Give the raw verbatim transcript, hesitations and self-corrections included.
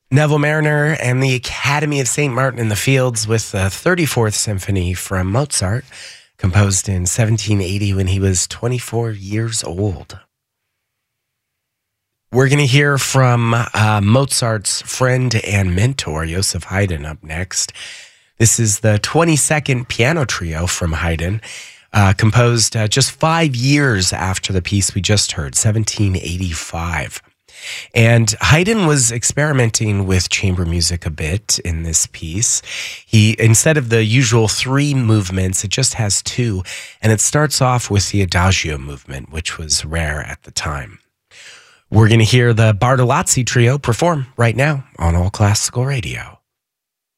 Neville Mariner and the Academy of Saint Martin in the Fields with the thirty-fourth Symphony from Mozart, composed in seventeen eighty when he was twenty-four years old. We're going to hear from uh, Mozart's friend and mentor, Joseph Haydn, up next. This is the twenty-second piano trio from Haydn, uh, composed uh, just five years after the piece we just heard, seventeen eighty-five. And Haydn was experimenting with chamber music a bit in this piece. He, instead of the usual three movements, it just has two, and it starts off with the Adagio movement, which was rare at the time. We're going to hear the Bartolozzi Trio perform right now on All Classical Radio.